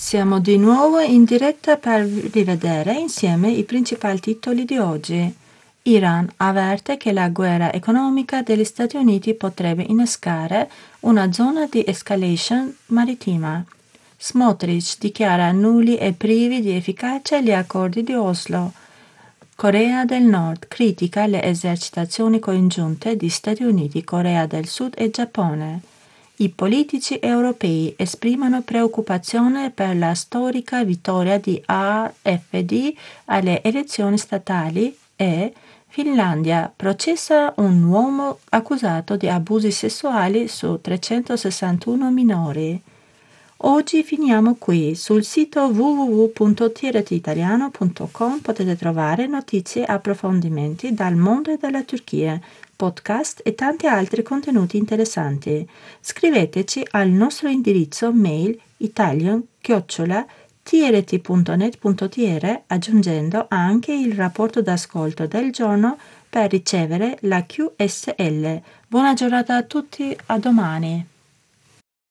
Siamo di nuovo in diretta per rivedere insieme i principali titoli di oggi. Iran avverte che la guerra economica degli Stati Uniti potrebbe innescare una zona di escalation marittima. Smotrich dichiara nulli e privi di efficacia gli accordi di Oslo. Corea del Nord critica le esercitazioni congiunte di Stati Uniti, Corea del Sud e Giappone. I politici europei esprimono preoccupazione per la storica vittoria di AfD alle elezioni statali e Finlandia processa un uomo accusato di abusi sessuali su 361 minori. Oggi finiamo qui. Sul sito www.tiretitaliano.com potete trovare notizie e approfondimenti dal mondo e dalla Turchia, podcast e tanti altri contenuti interessanti. Scriveteci al nostro indirizzo mail italian@trt.net.tr aggiungendo anche il rapporto d'ascolto del giorno per ricevere la QSL. Buona giornata a tutti, a domani.